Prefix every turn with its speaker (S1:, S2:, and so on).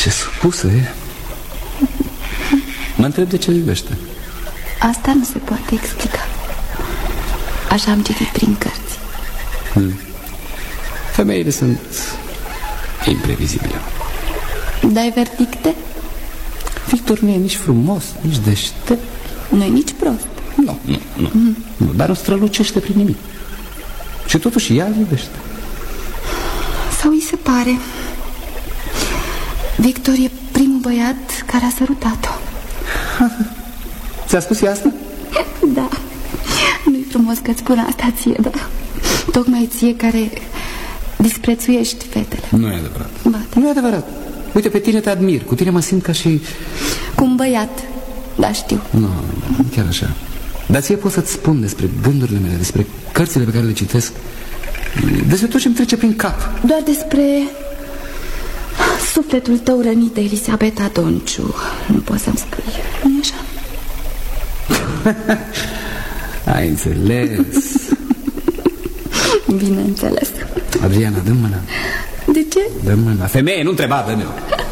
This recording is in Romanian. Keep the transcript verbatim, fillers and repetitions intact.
S1: Ce supusă e. Mă întreb de ce iubește.
S2: Asta nu se poate explica. Așa am citit prin cărți.
S1: hmm. Femeile sunt imprevizibile.
S2: Dai verdicte?
S1: Victor nu e nici frumos, nici deștept.
S2: Nu e nici prost.
S1: Nu, nu, nu, mm. nu. Dar nu strălucește prin nimic. Și totuși ea îl iubește.
S2: Sau îi se pare. Victor e primul băiat care a sărutat-o.
S1: Ți-a spus ea asta?
S2: Da. Nu-i frumos că-ți spun asta ție, da. Tocmai ție care disprețuiești fetele.
S1: Nu e adevărat.
S2: Ba, da.
S1: Nu e adevărat. Uite, pe tine te admir. Cu tine mă simt ca și...
S2: Cu un băiat. Da, știu.
S1: Nu, nu chiar așa. Dar ție pot să-ți spun despre gândurile mele, despre cărțile pe care le citesc, despre tot ce-mi trece prin cap.
S2: Doar despre sufletul tău rănit de Elisabeta Donciu nu poți să-mi spui, nu-i așa?
S1: Ai înțeles.
S2: Bineînțeles.
S1: Adriana, dă-mi mâna.
S2: De ce?
S1: Dă-mi mâna. Femeie, nu întreba, dă-mi-o.